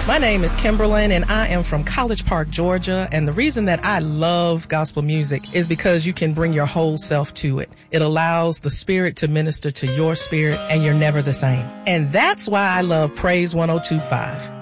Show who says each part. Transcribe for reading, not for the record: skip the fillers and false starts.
Speaker 1: My name is Kimberlyn, and I am from College Park, Georgia. And the reason that I love gospel music is because you can bring your whole self to it. It allows the Spirit to minister to your spirit, and you're never the same. And that's why I love Praise 102.5.